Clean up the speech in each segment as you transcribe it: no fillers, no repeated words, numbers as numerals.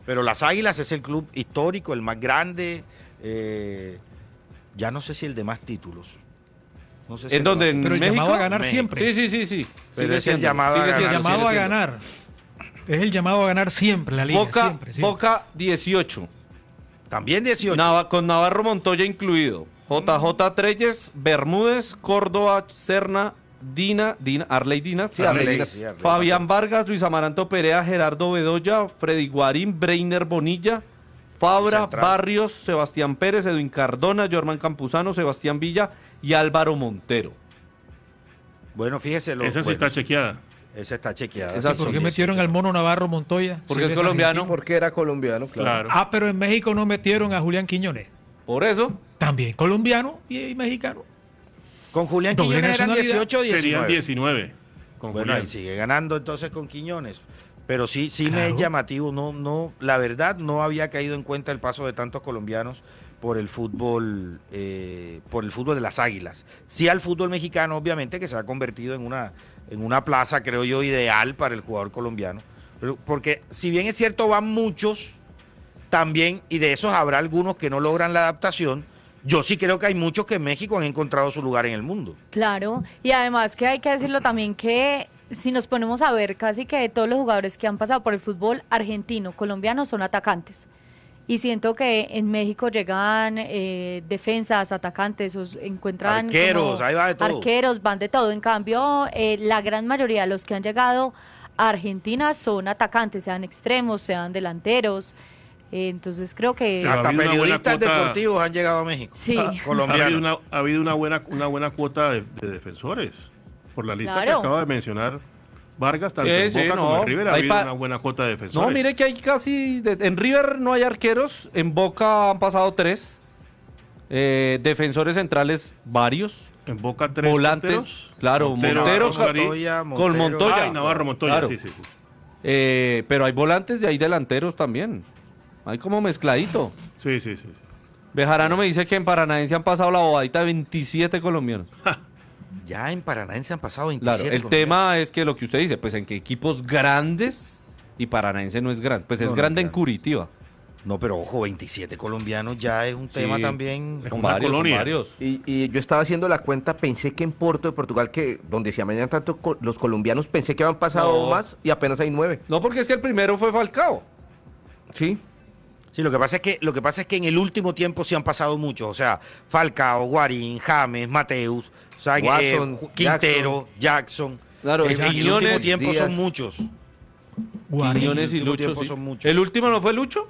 Pero las Águilas es el club histórico, el más grande, ya no sé si el de más títulos. No sé si ¿En dónde? Pero ¿En el llamado México? a ganar siempre. Sí. Pero es el llamado a ganar. El llamado a ganar. Es el llamado a ganar siempre la liga. Siempre. Boca 18. También 18. Con Navarro Montoya incluido. JJ Treyes, Bermúdez, Córdoba, Serna, Arley Dinas, Sí, Arley Dinas. Fabián Vargas, Luis Amaranto Perea, Gerardo Bedoya, Freddy Guarín, Breiner Bonilla, Fabra, Central. Barrios, Sebastián Pérez, Edwin Cardona, Jorman Campuzano, Sebastián Villa y Álvaro Montero. Bueno, fíjese. Esa sí está chequeada. Esa está chequeada. Esa Sí, ¿Por son qué metieron 18. al mono Navarro Montoya? Porque Si es él colombiano. argentino. Porque era colombiano, claro. Ah, pero en México no metieron a Julián Quiñones. Por eso, También colombiano y mexicano. Con Julián Doble Quiñones eran nacionalidad. 18 o 19. Serían 19. Con Bueno, Julián. ahí sigue ganando entonces con Quiñones. Pero sí me Claro. es llamativo. La verdad no había caído en cuenta el paso de tantos colombianos por el fútbol de las Águilas. Sí al fútbol mexicano, obviamente, que se ha convertido en una plaza, creo yo, ideal para el jugador colombiano. Porque si bien es cierto, van muchos también, y de esos habrá algunos que no logran la adaptación, yo sí creo que hay muchos que en México han encontrado su lugar en el mundo. Claro, y además que hay que decirlo también que si nos ponemos a ver, casi que todos los jugadores que han pasado por el fútbol argentino, colombiano, son atacantes. Y siento que en México llegan defensas, atacantes, encuentran Arqueros, como ahí va de todo. arqueros, van de todo. En cambio, la gran mayoría de los que han llegado a Argentina son atacantes, sean extremos, sean delanteros. Entonces creo que... Pero ha Hasta habido una buena periodistas cuota- deportivos han llegado a México. Sí. Colombianos. Ha habido una buena cuota de defensores. Por la lista Claro. que acaba de mencionar Vargas, tanto Sí, en sí, Boca no. como en River, ha Hay habido pa- una buena cuota de defensores. no, mire que hay casi, en River no hay arqueros, en Boca han pasado 3, defensores centrales varios, En Boca 3 volantes, porteros. claro, Montero, Montoya, con Montoya. Ay, Navarro Montoya, Claro. sí. Pero hay volantes y hay delanteros también, hay como mezcladito. Sí. Bejarano me dice que en Paranaense han pasado la bobadita de 27 colombianos. Ya en Paranaense han pasado 27. Claro, el colombianos. tema es que lo que usted dice, pues en que equipos grandes y Paranaense no es grande, pues es No, grande en claro. Curitiba. No, pero ojo, 27 colombianos ya es un Sí. tema también. Es Son una varios, son colonia. varios. Y yo estaba haciendo la cuenta, pensé que en Porto de Portugal, que donde se amañan tanto los colombianos, pensé que habían pasado No. más y apenas hay 9. No, porque es que el primero fue Falcao. Sí. Sí, lo que pasa es que en el último tiempo sí han pasado muchos. O sea, Falcao, Guarín, James, Mateus, o sea, Watson, Quintero, Jackson. Claro, en el último Quiñones, tiempo Díaz. son muchos. Guarín. Quiñones y último Lucho, tiempo sí. son muchos. ¿El último no fue Lucho?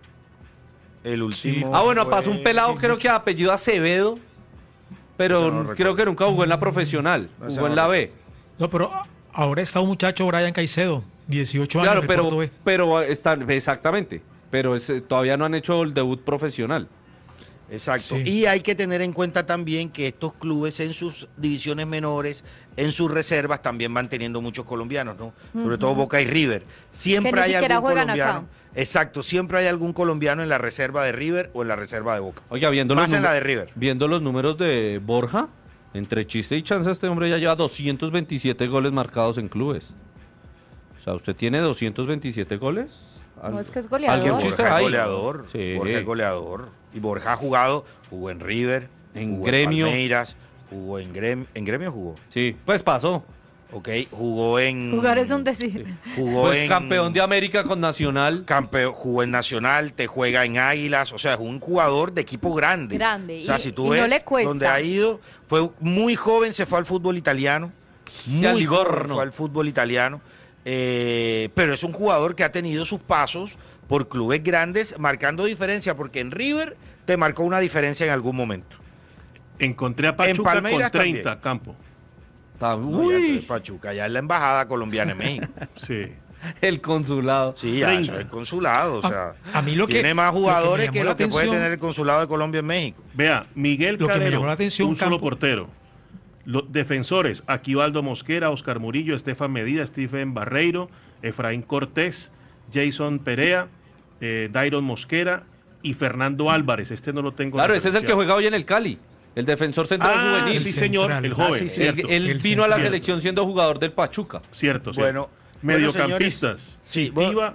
El último. Ah, bueno, fue- pasó un pelado, creo que de apellido Acevedo, pero Ese no recuerdo. creo que nunca jugó en la profesional, Ese jugó en no la B. No, pero ahora está un muchacho, Brian Caicedo, 18 años. Claro, en el Porto B. pero están, exactamente, pero todavía no han hecho el debut profesional. Exacto. Sí. Y hay que tener en cuenta también que estos clubes en sus divisiones menores, en sus reservas, también van teniendo muchos colombianos, ¿no? Sobre todo Boca y River. Siempre Que ni hay siquiera algún juegan colombiano. acá. Exacto, siempre hay algún colombiano en la reserva de River o en la reserva de Boca. Oiga, viendo Más los, en la de River. viendo los números de Borja, entre chiste y chance este hombre ya lleva 227 goles marcados en clubes. O sea, ¿usted tiene 227 goles? No, es que es goleador. ¿Algún Borja chiste es ahí? goleador. Sí. Borja es goleador. Y Borja jugó en River, En jugó Gremio. en Palmeiras, jugó en Gremio jugó. Sí, pues pasó. Ok, jugó en. Jugar es un decir. Jugó Pues en. campeón de América con Nacional. Jugó en Nacional, te juega en Águilas, o sea, es un jugador de equipo grande. Grande, O sea, y- si tú y ves no le cuesta. donde ha ido, fue muy joven, se fue al fútbol italiano. al Muy joven Livorno. fue al fútbol italiano. Pero es un jugador que ha tenido sus pasos por clubes grandes, marcando diferencia, porque en River te marcó una diferencia en algún momento. Encontré a Pachuca con Palmeiras 30, también. Campo. No, ya tú eres Uy, Pachuca, ya es la embajada colombiana en México. Sí. el consulado. Sí, ya, 30. eso es el consulado, o sea, A mí lo que tiene más lo jugadores me que llamó lo que la puede atención- tener el consulado de Colombia en México. Vea, Miguel Lo que me Calero, llamó la atención, un solo Campo. portero. Los defensores, Aquivaldo Mosquera, Oscar Murillo, Estefan Medida, Stephen Barreiro, Efraín Cortés, Jason Perea, Dairon Mosquera y Fernando Álvarez. Este no lo tengo. Claro, ese es el que referenciado. juega hoy en el Cali. El defensor central juvenil. Sí, El señor, central. el joven. Ah, sí, sí. Cierto, Él El vino a la central. selección siendo jugador del Pachuca. cierto. Bueno, Mediocampistas. sí, Tiva,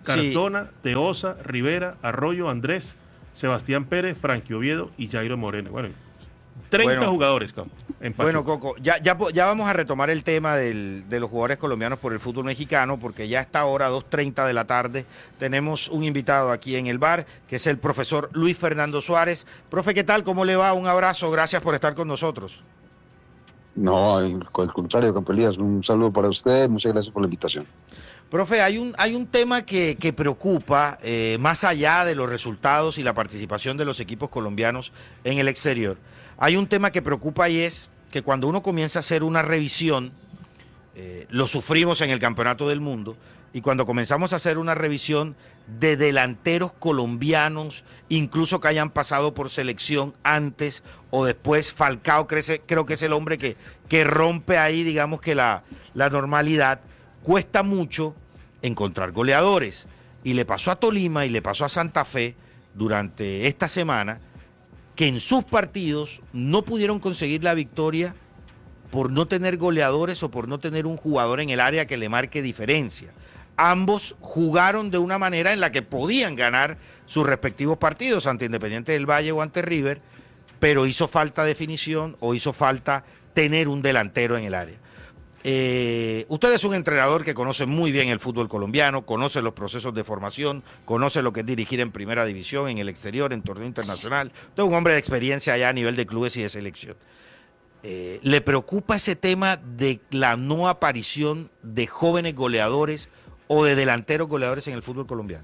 Cardona, Teosa, Rivera, Arroyo, Andrés, Sebastián Pérez, Frankie Oviedo y Jairo Moreno. Bueno, 30 jugadores, Campos. Bueno, Coco, ya vamos a retomar el tema de los jugadores colombianos por el fútbol mexicano, porque ya a esta hora, 2:30 de la tarde, tenemos un invitado aquí en el bar, que es el profesor Luis Fernando Suárez. Profe, ¿qué tal? ¿Cómo le va? Un abrazo, gracias por estar con nosotros. No, al contrario, Campo Elías, un saludo para usted, muchas gracias por la invitación. Profe, hay un tema que preocupa, más allá de los resultados y la participación de los equipos colombianos en el exterior. Hay un tema que preocupa y es que cuando uno comienza a hacer una revisión, lo sufrimos en el Campeonato del Mundo, y cuando comenzamos a hacer una revisión de delanteros colombianos, incluso que hayan pasado por selección antes o después, Falcao creo que es el hombre que rompe ahí, digamos que la normalidad, cuesta mucho encontrar goleadores. Y le pasó a Tolima y le pasó a Santa Fe durante esta semana, que en sus partidos no pudieron conseguir la victoria por no tener goleadores o por no tener un jugador en el área que le marque diferencia. Ambos jugaron de una manera en la que podían ganar sus respectivos partidos ante Independiente del Valle o ante River, pero hizo falta definición o hizo falta tener un delantero en el área. Usted es un entrenador que conoce muy bien el fútbol colombiano, conoce los procesos de formación, conoce lo que es dirigir en primera división, en el exterior, en torneo internacional. Usted es un hombre de experiencia allá a nivel de clubes y de selección. ¿Le preocupa ese tema de la no aparición de jóvenes goleadores o de delanteros goleadores en el fútbol colombiano?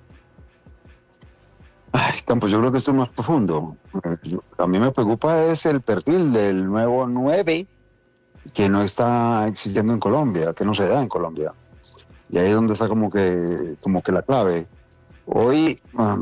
Ay, Campos, yo creo que esto es más profundo. A mí me preocupa es el perfil del nuevo 9 que no está existiendo en Colombia, que no se da en Colombia. Y ahí es donde está como que la clave. Hoy,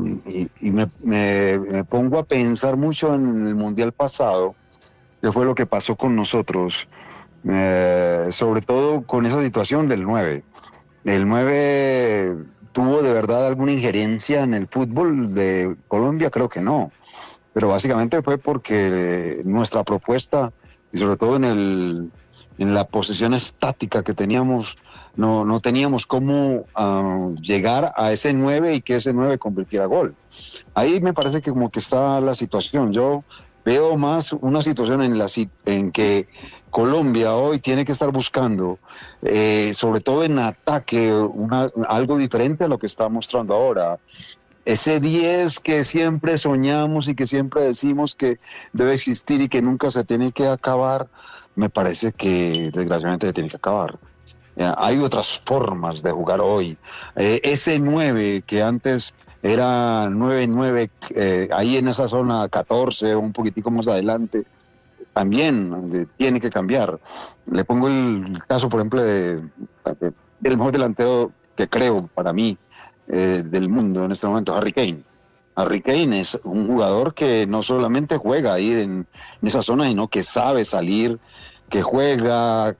me pongo a pensar mucho en el Mundial pasado, que fue lo que pasó con nosotros, sobre todo con esa situación del 9. El 9 tuvo de verdad alguna injerencia en el fútbol de Colombia, creo que no. Pero básicamente fue porque nuestra propuesta, y sobre todo en la posesión estática que teníamos, no teníamos cómo llegar a ese 9 y que ese 9 convirtiera gol. Ahí me parece que como que está la situación. Yo veo más una situación en que Colombia hoy tiene que estar buscando, sobre todo en ataque, algo diferente a lo que está mostrando ahora. Ese 10 que siempre soñamos y que siempre decimos que debe existir y que nunca se tiene que acabar, me parece que desgraciadamente se tiene que acabar. Hay otras formas de jugar hoy. Ese 9 que antes era 9-9, ahí en esa zona 14 o un poquitico más adelante, también tiene que cambiar. Le pongo el caso, por ejemplo, del mejor delantero que creo para mí, del mundo en este momento, Harry Kane. Harry Kane es un jugador que no solamente juega ahí en esa zona, sino que sabe salir, que juega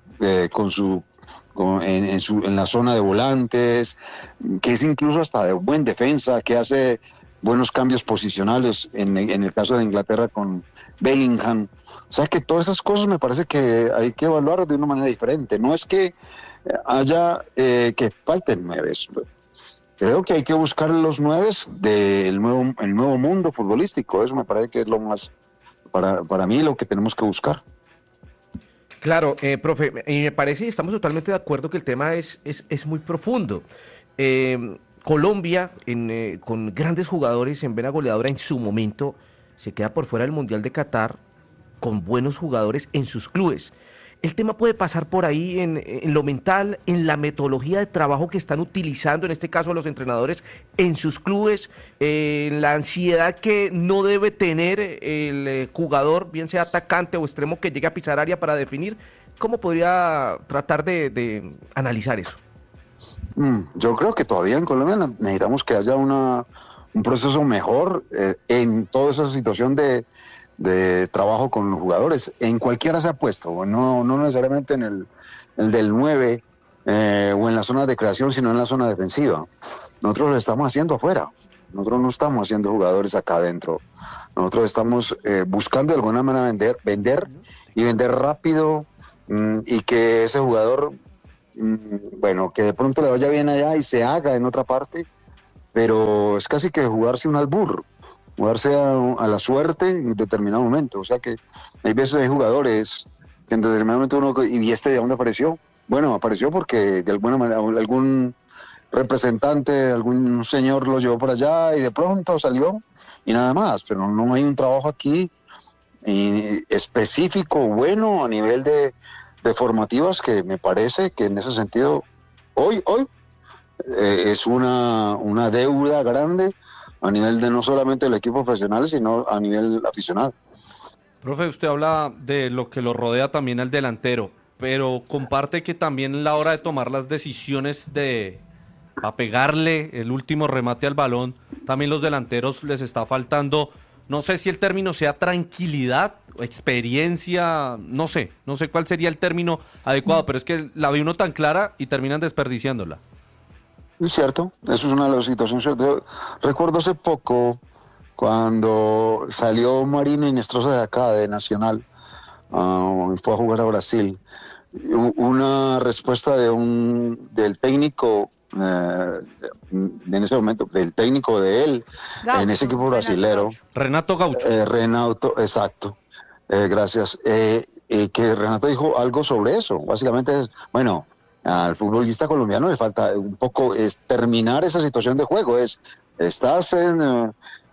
en la zona de volantes, que es incluso hasta de buen defensa, que hace buenos cambios posicionales en el caso de Inglaterra con Bellingham. O sea que todas esas cosas me parece que hay que evaluar de una manera diferente. No es que haya que falten 9. Creo que hay que buscar los 9 del nuevo mundo futbolístico. Eso me parece que es lo más, para mí, lo que tenemos que buscar. Claro, profe, y me parece, y estamos totalmente de acuerdo que el tema es muy profundo. Colombia, con grandes jugadores en vena goleadora en su momento, se queda por fuera del Mundial de Qatar con buenos jugadores en sus clubes. El tema puede pasar por ahí en lo mental, en la metodología de trabajo que están utilizando, en este caso los entrenadores, en sus clubes, en la ansiedad que no debe tener el jugador, bien sea atacante o extremo, que llegue a pisar área para definir. ¿Cómo podría tratar de analizar eso? Yo creo que todavía en Colombia necesitamos que haya un proceso mejor en toda esa situación de trabajo con los jugadores, en cualquiera se ha puesto, no necesariamente en el del 9 o en la zona de creación, sino en la zona defensiva. Nosotros lo estamos haciendo afuera, nosotros no estamos haciendo jugadores acá adentro, nosotros estamos buscando de alguna manera vender y vender rápido, y que ese jugador bueno, que de pronto le vaya bien allá y se haga en otra parte, pero es casi que jugarse un albur, jugarse a la suerte en determinado momento. O sea que hay veces hay jugadores que en determinado momento uno, ¿y este de dónde apareció? Bueno, apareció porque de alguna manera algún representante, algún señor lo llevó por allá y de pronto salió y nada más, pero no hay un trabajo aquí específico, bueno, a nivel de formativas, que me parece que en ese sentido hoy es una deuda grande a nivel de no solamente del equipo profesional, sino a nivel aficionado. Profe, usted habla de lo que lo rodea también al delantero, pero comparte que también en la hora de tomar las decisiones de pegarle el último remate al balón, también los delanteros les está faltando, no sé si el término sea tranquilidad o experiencia, no sé cuál sería el término adecuado, pero es que la ve uno tan clara y terminan desperdiciándola. Es cierto, eso es una de las situaciones. Yo recuerdo hace poco cuando salió Marino Inestrosa de acá, de Nacional, fue a jugar a Brasil, una respuesta del técnico, en ese momento, del técnico de él, Gaucho, en ese equipo brasilero. Renato Gaucho. Renato, exacto. Gracias. Que Renato dijo algo sobre eso. Básicamente es, bueno, al futbolista colombiano le falta un poco terminar esa situación de juego. Estás en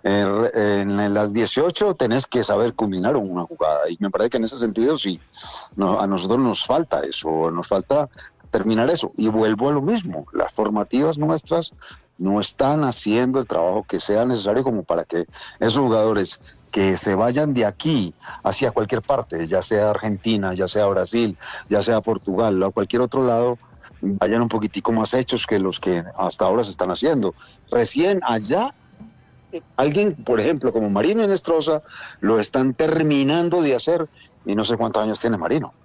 las 18, tenés que saber culminar una jugada. Y me parece que en ese sentido sí, a nosotros nos falta eso, nos falta terminar eso. Y vuelvo a lo mismo, las formativas nuestras no están haciendo el trabajo que sea necesario como para que esos jugadores que se vayan de aquí hacia cualquier parte, ya sea Argentina, ya sea Brasil, ya sea Portugal o cualquier otro lado, vayan un poquitico más hechos que los que hasta ahora se están haciendo. Recién allá, alguien, por ejemplo, como Marino Inestrosa, lo están terminando de hacer y no sé cuántos años tiene Marino.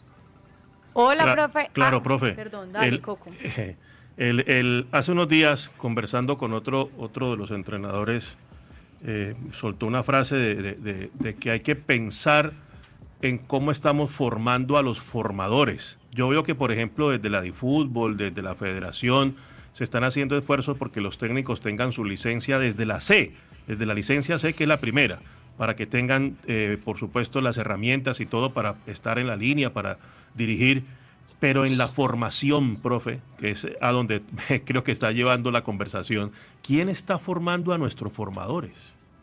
Hola, profe. Claro, profe. Perdón, dale, Coco. Hace unos días, conversando con otro de los entrenadores, soltó una frase de que hay que pensar en cómo estamos formando a los formadores. Yo veo que, por ejemplo, desde la DiFútbol, desde la Federación, se están haciendo esfuerzos porque los técnicos tengan su licencia desde la C, desde la licencia C, que es la primera, para que tengan, por supuesto, las herramientas y todo para estar en la línea, para dirigir, pero en la formación, profe, que es a donde creo que está llevando la conversación, ¿quién está formando a nuestros formadores?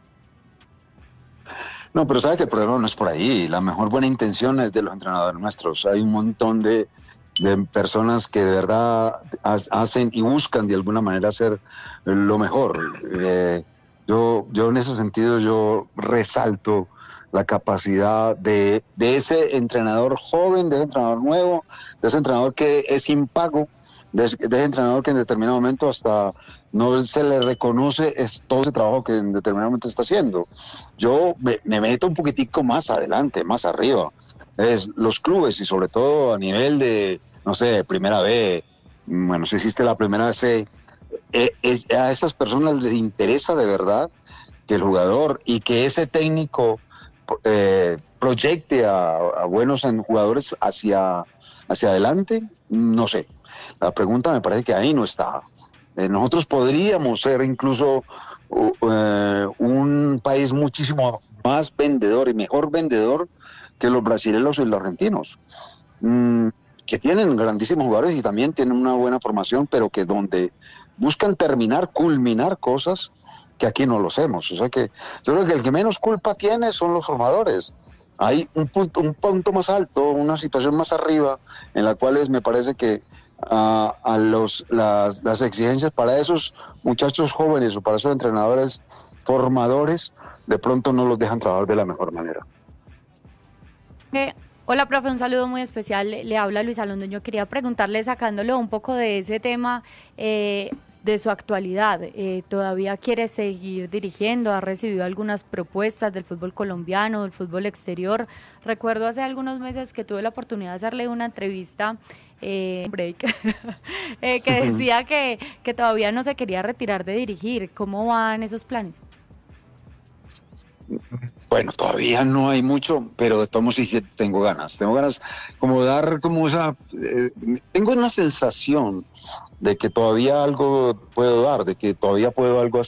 No, pero sabe que el problema no es por ahí. La mejor buena intención es de los entrenadores nuestros. Hay un montón de personas que de verdad hacen y buscan de alguna manera hacer lo mejor. Yo en ese sentido yo resalto la capacidad de ese entrenador joven, de ese entrenador nuevo, de ese entrenador que es impago, de ese entrenador que en determinado momento hasta no se le reconoce todo ese trabajo que en determinado momento está haciendo. Yo me meto un poquitico más adelante, más arriba. Los clubes y sobre todo a nivel de, no sé, primera B, bueno, si existe la primera C, a esas personas les interesa de verdad que el jugador y que ese técnico proyecte a buenos jugadores hacia adelante, no sé. La pregunta me parece que ahí no está. Nosotros podríamos ser incluso un país muchísimo más vendedor y mejor vendedor que los brasileños y los argentinos, que tienen grandísimos jugadores y también tienen una buena formación, pero que donde buscan culminar cosas que aquí no lo hacemos. O sea que yo creo que el que menos culpa tiene son los formadores. Hay un punto más alto, una situación más arriba, en la cual me parece que las exigencias para esos muchachos jóvenes o para esos entrenadores formadores de pronto no los dejan trabajar de la mejor manera. Hola, profe, un saludo muy especial. Le habla Luisa Londoño. Quería preguntarle, sacándolo un poco de ese tema de su actualidad. ¿Todavía quiere seguir dirigiendo? ¿Ha recibido algunas propuestas del fútbol colombiano, del fútbol exterior? Recuerdo hace algunos meses que tuve la oportunidad de hacerle una entrevista break que decía que todavía no se quería retirar de dirigir. ¿Cómo van esos planes? Bueno, todavía no hay mucho, pero de todos modos sí tengo ganas como dar como esa, tengo una sensación de que todavía algo puedo dar, de que todavía puedo algo